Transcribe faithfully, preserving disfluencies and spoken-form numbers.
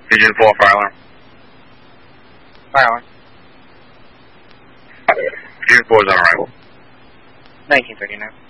Division four, fire alarm. Fire alarm. Division four is on arrival. nineteen thirty-nine.